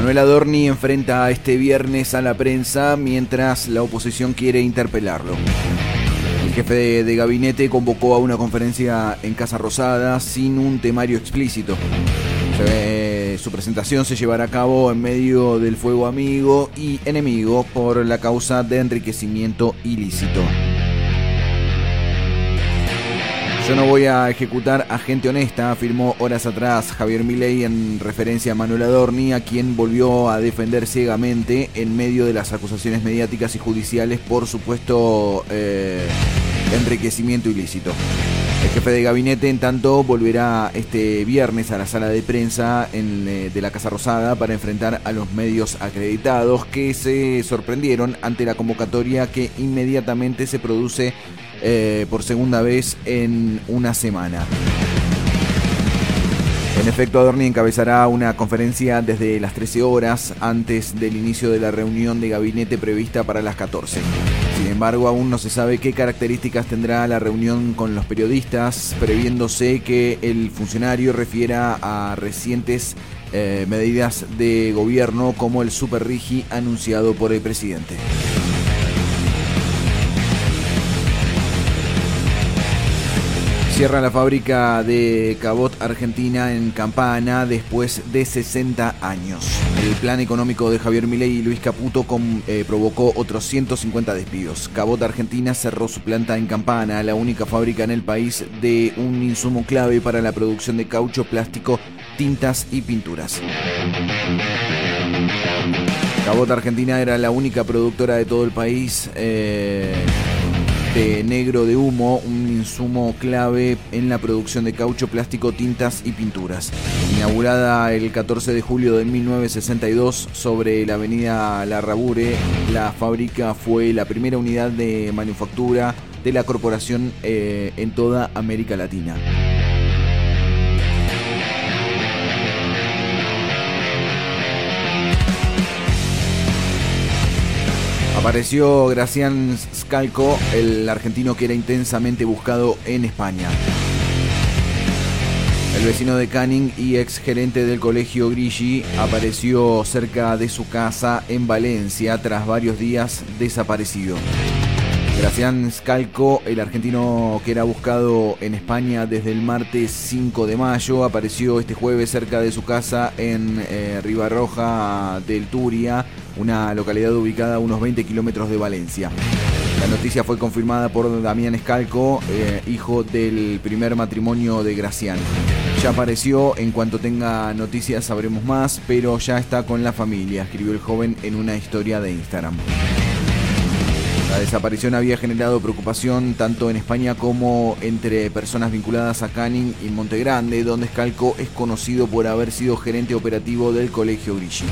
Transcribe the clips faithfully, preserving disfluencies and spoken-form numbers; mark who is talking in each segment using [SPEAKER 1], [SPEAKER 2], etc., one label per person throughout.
[SPEAKER 1] Manuel Adorni enfrenta este viernes a la prensa mientras la oposición quiere interpelarlo. El jefe de, de gabinete convocó a una conferencia en Casa Rosada sin un temario explícito. Se, su presentación se llevará a cabo en medio del fuego amigo y enemigo por la causa de enriquecimiento ilícito. Yo no voy a ejecutar a gente honesta, afirmó horas atrás Javier Milei en referencia a Manuel Adorni, a quien volvió a defender ciegamente en medio de las acusaciones mediáticas y judiciales por supuesto eh, enriquecimiento ilícito. El jefe de gabinete, en tanto, volverá este viernes a la sala de prensa en, eh, de la Casa Rosada para enfrentar a los medios acreditados que se sorprendieron ante la convocatoria que inmediatamente se produce eh, por segunda vez en una semana. En efecto, Adorni encabezará una conferencia desde las trece horas antes del inicio de la reunión de gabinete prevista para las catorce. Sin embargo, aún no se sabe qué características tendrá la reunión con los periodistas, previéndose que el funcionario refiera a recientes eh, medidas de gobierno como el Super Rigi anunciado por el presidente. Cierra la fábrica de Cabot Argentina en Campana después de sesenta años. El plan económico de Javier Milei y Luis Caputo con, eh, provocó otros ciento cincuenta despidos. Cabot Argentina cerró su planta en Campana, la única fábrica en el país de un insumo clave para la producción de caucho, plástico, tintas y pinturas. Cabot Argentina era la única productora de todo el país eh, de negro de humo, un insumo clave en la producción de caucho, plástico, tintas y pinturas. Inaugurada el catorce de julio de mil novecientos sesenta y dos sobre la avenida Larrabure, la fábrica fue la primera unidad de manufactura de la corporación eh, en toda América Latina. Apareció Gracián Scalco, el argentino que era intensamente buscado en España. El vecino de Canning y ex gerente del colegio Grigi apareció cerca de su casa en Valencia tras varios días desaparecido. Gracián Scalco, el argentino que era buscado en España desde el martes cinco de mayo, apareció este jueves cerca de su casa en eh, Ribarroja del Turia, una localidad ubicada a unos veinte kilómetros de Valencia. La noticia fue confirmada por Damián Scalco, eh, hijo del primer matrimonio de Gracián. Ya apareció, en cuanto tenga noticias sabremos más, pero ya está con la familia, escribió el joven en una historia de Instagram. La desaparición había generado preocupación tanto en España como entre personas vinculadas a Canning y Montegrande, donde Scalco es conocido por haber sido gerente operativo del colegio Grigi.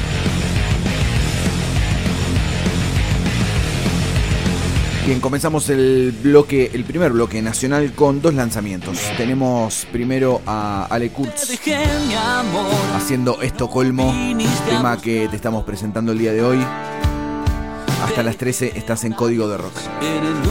[SPEAKER 1] Bien, comenzamos el bloque, el primer bloque nacional con dos lanzamientos. Tenemos primero a Ale Kurtz haciendo Estocolmo, tema que te estamos presentando el día de hoy. Hasta las trece estás en Código de Rock.